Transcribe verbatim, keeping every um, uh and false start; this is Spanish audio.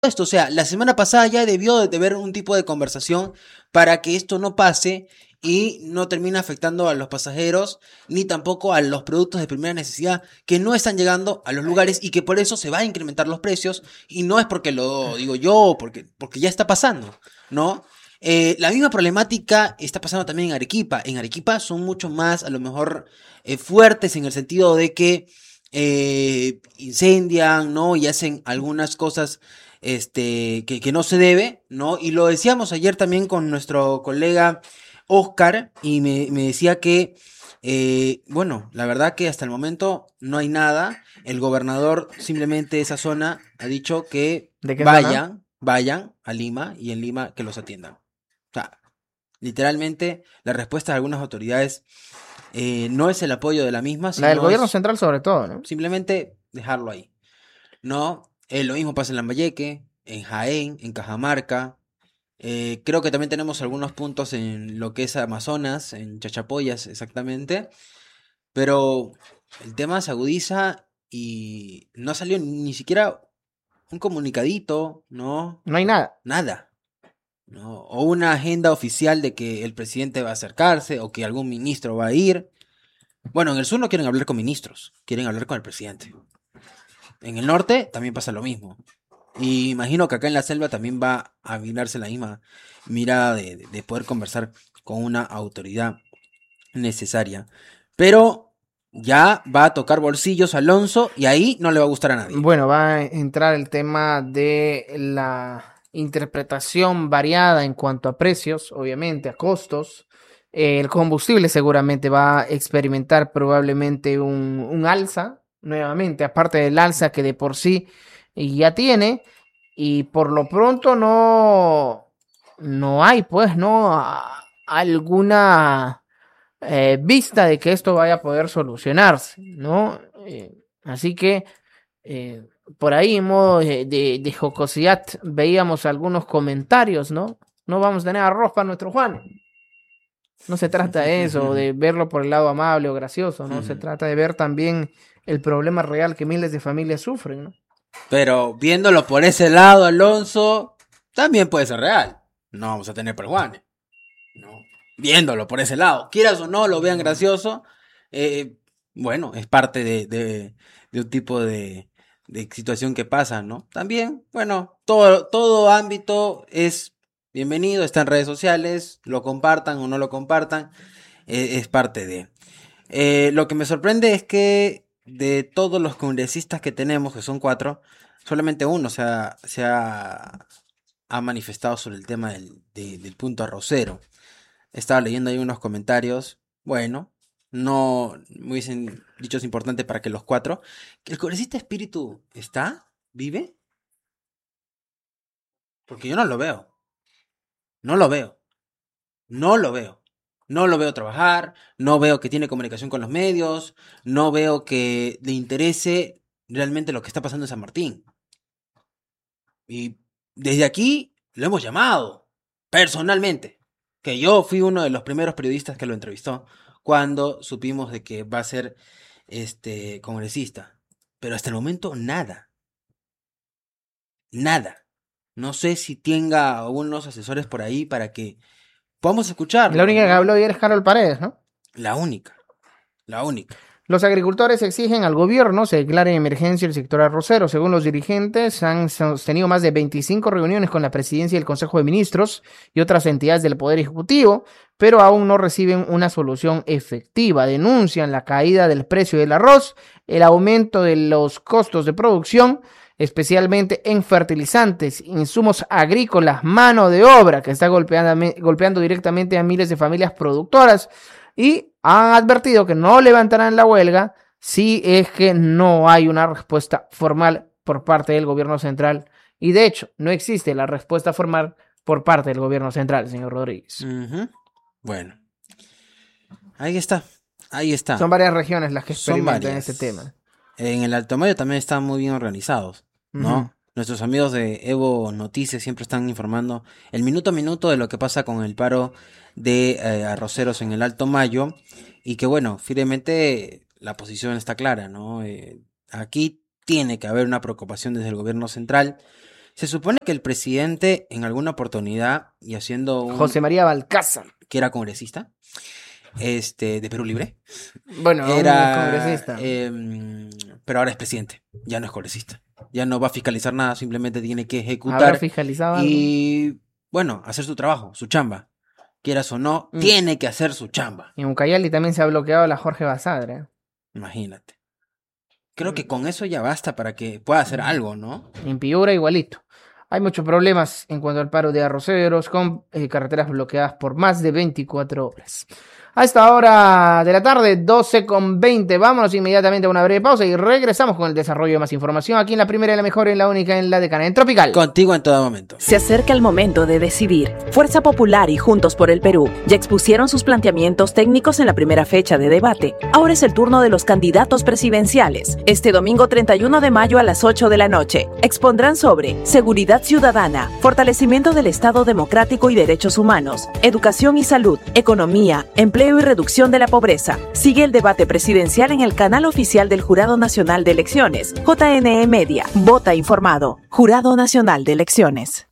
esto, o sea, la semana pasada ya debió de haber un tipo de conversación para que esto no pase y no termine afectando a los pasajeros ni tampoco a los productos de primera necesidad que no están llegando a los lugares y que por eso se va a incrementar los precios y no es porque lo digo yo, porque, porque ya está pasando, ¿no? Eh, la misma problemática está pasando también en Arequipa. En Arequipa son mucho más, a lo mejor, eh, fuertes en el sentido de que eh, incendian, ¿no? Y hacen algunas cosas este, que, que no se debe, ¿no? Y lo decíamos ayer también con nuestro colega Oscar, y me, me decía que, eh, bueno, la verdad que hasta el momento no hay nada. El gobernador simplemente de esa zona ha dicho que ¿De qué zona? vayan, vayan a Lima y en Lima que los atiendan. O sea, literalmente la respuesta de algunas autoridades eh, no es el apoyo de la misma, La del sino gobierno es central sobre todo, ¿no? simplemente dejarlo ahí. No, eh, lo mismo pasa en Lambayeque, en Jaén, en Cajamarca. Eh, creo que también tenemos algunos puntos en lo que es Amazonas, en Chachapoyas exactamente. Pero el tema se agudiza y no salió ni siquiera un comunicadito, ¿no? No hay nada. Nada. ¿No? O una agenda oficial de que el presidente va a acercarse o que algún ministro va a ir. Bueno, en el sur no quieren hablar con ministros, quieren hablar con el presidente. En el norte también pasa lo mismo. Y imagino que acá en la selva también va a mirarse la misma mirada de, de, de poder conversar con una autoridad necesaria. Pero ya va a tocar bolsillos Alonso y ahí no le va a gustar a nadie. Bueno, va a entrar el tema de la interpretación variada en cuanto a precios, obviamente, a costos. Eh, el combustible seguramente va a experimentar probablemente un, un alza nuevamente, aparte del alza que de por sí ya tiene. Y por lo pronto no, no hay, pues, ¿no? A- alguna eh, vista de que esto vaya a poder solucionarse, ¿no? Eh, así que eh, por ahí, en modo de, de, de jocosidad, veíamos algunos comentarios, ¿no? No vamos a tener arroz para nuestro Juan. No se trata de eso, de verlo por el lado amable o gracioso, ¿no? Se trata de ver también el problema real que miles de familias sufren, ¿no? Pero viéndolo por ese lado, Alonso, también puede ser real. No vamos a tener perjuanes. No. Viéndolo por ese lado. Quieras o no, lo vean gracioso. Eh, bueno, es parte de, de, de un tipo de, de situación que pasa, ¿no? También, bueno, todo, todo ámbito es bienvenido, está en redes sociales, lo compartan o no lo compartan, eh, es parte de. Eh, lo que me sorprende es que de todos los congresistas que tenemos, que son cuatro, solamente uno se ha, se ha, ha manifestado sobre el tema del, de, del punto arrocero. Estaba leyendo ahí unos comentarios. Bueno, no me hubiesen dicho es importante para que los cuatro. ¿El congresista espíritu está? ¿Vive? Porque yo no lo veo. No lo veo. No lo veo. No lo veo trabajar. No veo que tiene comunicación con los medios. No veo que le interese realmente lo que está pasando en San Martín. Y desde aquí lo hemos llamado. Personalmente. Que yo fui uno de los primeros periodistas que lo entrevistó cuando supimos de que va a ser este congresista. Pero hasta el momento nada. Nada. No sé si tenga unos asesores por ahí para que podamos La escucharlo, única que ¿no? habló ayer es Carol Paredes, ¿no? La única. La única. Los agricultores exigen al gobierno se declare en emergencia el sector arrocero. Según los dirigentes, han sostenido más de veinticinco reuniones con la presidencia y el Consejo de Ministros y otras entidades del Poder Ejecutivo, pero aún no reciben una solución efectiva. Denuncian la caída del precio del arroz, el aumento de los costos de producción, especialmente en fertilizantes, insumos agrícolas, mano de obra, que está golpeando, golpeando directamente a miles de familias productoras. Y han advertido que no levantarán la huelga si es que no hay una respuesta formal por parte del gobierno central. Y de hecho, no existe la respuesta formal por parte del gobierno central, señor Rodríguez. Uh-huh. Bueno, ahí está. Ahí Son está. varias regiones las que Son experimentan este varias. tema. En el Alto Mayo también están muy bien organizados, Uh-huh. ¿no? Nuestros amigos de Evo Noticias siempre están informando el minuto a minuto de lo que pasa con el paro de eh, arroceros en el Alto Mayo. Y que bueno, firmemente la posición está clara, ¿no? Eh, aquí tiene que haber una preocupación desde el gobierno central. Se supone que el presidente en alguna oportunidad, y haciendo un... José María Balcázar. Que era congresista, este, de Perú Libre. Bueno, era congresista. Eh, pero ahora es presidente, ya no es congresista. Ya no va a fiscalizar nada, simplemente tiene que ejecutar. ¿Habrá fiscalizado algo? Y, bueno, hacer su trabajo, su chamba. Quieras o no, mm. tiene que hacer su chamba. En Ucayali también se ha bloqueado la Jorge Basadre. ¿eh? Imagínate. Creo que con eso ya basta para que pueda hacer algo, ¿no? En Piura igualito. Hay muchos problemas en cuanto al paro de arroceros, con eh, carreteras bloqueadas por más de veinticuatro horas. A esta hora de la tarde, doce con veinte, vámonos inmediatamente a una breve pausa y regresamos con el desarrollo de más información aquí en la primera y la mejor, en la única, en la decana, en Tropical. Contigo en todo momento. Se acerca el momento de decidir. Fuerza Popular y Juntos por el Perú ya expusieron sus planteamientos técnicos en la primera fecha de debate. Ahora es el turno de los candidatos presidenciales. Este domingo treinta y uno de mayo a las ocho de la noche expondrán sobre seguridad ciudadana, fortalecimiento del Estado democrático y derechos humanos, educación y salud, economía, empleo y reducción de la pobreza. Sigue el debate presidencial en el canal oficial del Jurado Nacional de Elecciones, J N E Media. Vota informado. Jurado Nacional de Elecciones.